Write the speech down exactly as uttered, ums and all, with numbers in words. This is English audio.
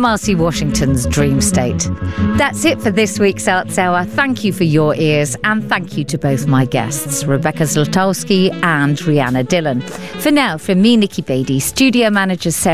Kamasi Washington's Dream State. That's it for this week's Arts Hour. Thank you for your ears, and thank you to both my guests, Rebecca Zlotowski and Rihanna Dillon. For now, from me, Nikki Beattie, studio manager Sarah